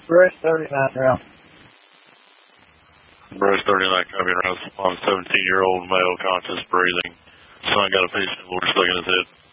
Bruce 39 round. Bruce 39 coming around on 17-year-old male, conscious breathing. Son got a piece of wood stuck in his head.